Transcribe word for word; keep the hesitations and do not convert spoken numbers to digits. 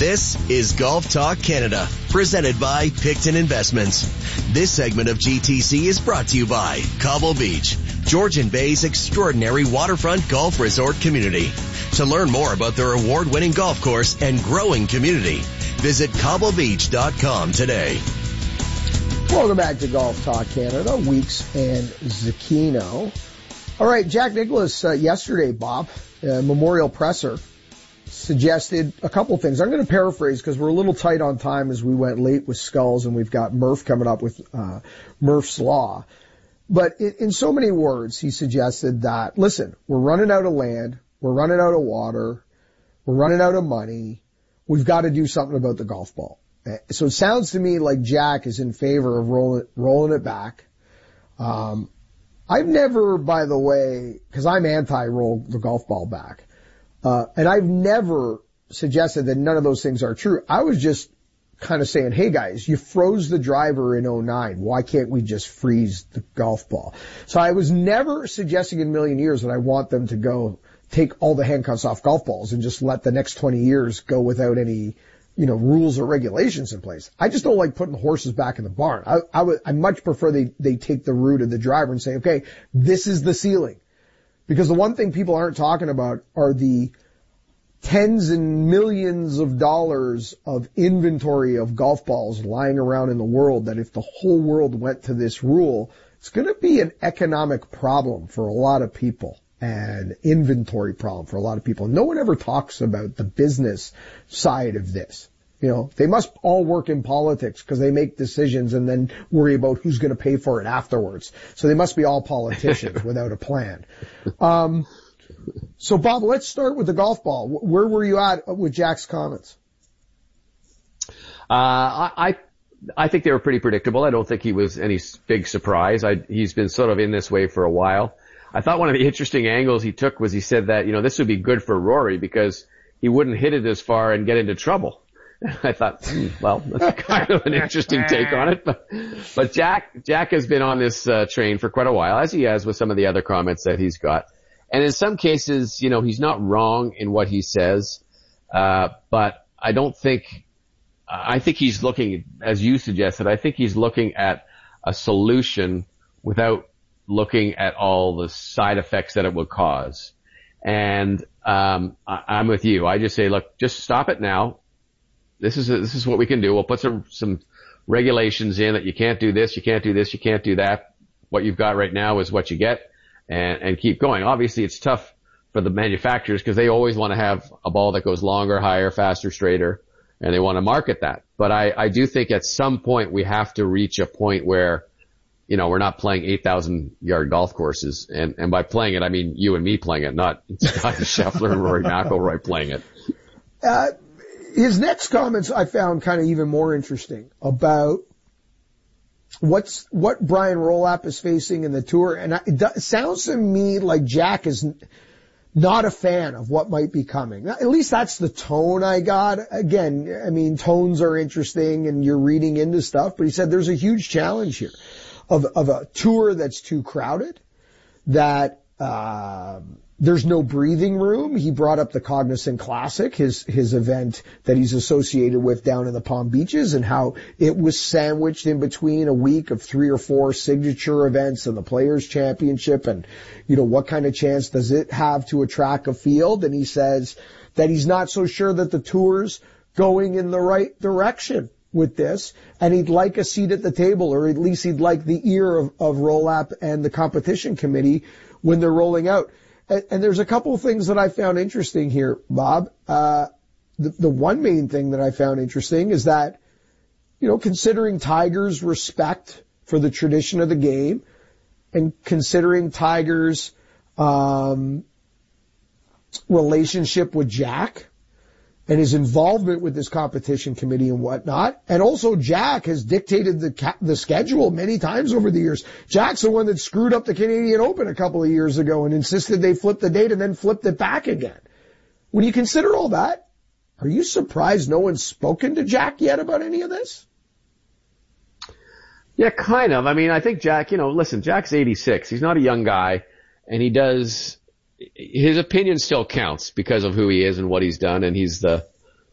This is Golf Talk Canada, presented by Picton Investments. This segment of G T C is brought to you by Cobble Beach, Georgian Bay's extraordinary waterfront golf resort community. To learn more about their award-winning golf course and growing community, visit cobble beach dot com today. Welcome back to Golf Talk Canada, Weeks and Zucchino. All right, Jack Nicklaus, uh, yesterday, Bob, uh, Memorial Presser, suggested a couple things. I'm going to paraphrase because we're a little tight on time as we went late with Skulls and we've got Murph coming up with uh, Murph's Law. But in, in so many words, he suggested that, listen, we're running out of land, we're running out of water, we're running out of money, we've got to do something about the golf ball. So it sounds to me like Jack is in favor of rolling, rolling it back. Um, I've never, by the way, because I'm anti-roll the golf ball back, uh, and I've never suggested that none of those things are true. I was just kind of saying, hey guys, you froze the driver in oh nine. Why can't we just freeze the golf ball? So I was never suggesting in a million years that I want them to go take all the handcuffs off golf balls and just let the next twenty years go without any, you know, rules or regulations in place. I just don't like putting horses back in the barn. I, I would, I much prefer they, they take the route of the driver and say, okay, this is the ceiling. Because the one thing people aren't talking about are the tens and millions of dollars of inventory of golf balls lying around in the world that if the whole world went to this rule, it's going to be an economic problem for a lot of people and inventory problem for a lot of people. No one ever talks about the business side of this. You know, they must all work in politics because they make decisions and then worry about who's going to pay for it afterwards. So they must be all politicians without a plan. Um, so Bob, let's start with the golf ball. Where were you at with Jack's comments? Uh, I, I think they were pretty predictable. I don't think he was any big surprise. I, he's been sort of in this way for a while. I thought one of the interesting angles he took was he said that, you know, this would be good for Rory because he wouldn't hit it as far and get into trouble. I thought, hmm, well, that's kind of an interesting take on it. But, but Jack, Jack has been on this uh, train for quite a while, as he has with some of the other comments that he's got. And in some cases, you know, he's not wrong in what he says. Uh, but I don't think, I think he's looking, as you suggested, I think he's looking at a solution without looking at all the side effects that it will cause. And, um, I, I'm with you. I just say, look, just stop it now. This is, a, this is what we can do. We'll put some, some regulations in that you can't do this, you can't do this, you can't do that. What you've got right now is what you get and, and keep going. Obviously it's tough for the manufacturers because they always want to have a ball that goes longer, higher, faster, straighter, and they want to market that. But I, I do think at some point we have to reach a point where, you know, we're not playing eight thousand yard golf courses. And, and by playing it, I mean you and me playing it, not Scottie Scheffler and Rory McIlroy playing it. Uh, his next comments I found kind of even more interesting about what's, what Brian Rolapp is facing in the tour. And it, it sounds to me like Jack is not a fan of what might be coming. At least that's the tone I got. Again, I mean, tones are interesting and you're reading into stuff, but he said there's a huge challenge here. Of, of a tour that's too crowded, that, uh, there's no breathing room. He brought up the Cognizant Classic, his, his event that he's associated with down in the Palm Beaches and how it was sandwiched in between a week of three or four signature events and the Players Championship. And, you know, what kind of chance does it have to attract a field? And he says that he's not so sure that the tour's going in the right direction with this, and he'd like a seat at the table, or at least he'd like the ear of, of Rolapp and the competition committee when they're rolling out. And, and there's a couple of things that I found interesting here, Bob. Uh, the, the one main thing that I found interesting is that, you know, considering Tiger's respect for the tradition of the game and considering Tiger's, um, relationship with Jack, and his involvement with this competition committee and whatnot. And also Jack has dictated the ca- the schedule many times over the years. Jack's the one that screwed up the Canadian Open a couple of years ago and insisted they flip the date and then flipped it back again. When you consider all that, are you surprised no one's spoken to Jack yet about any of this? Yeah, kind of. I mean, I think Jack, you know, listen, Jack's eighty-six. He's not a young guy, and he does, his opinion still counts because of who he is and what he's done, and he's the,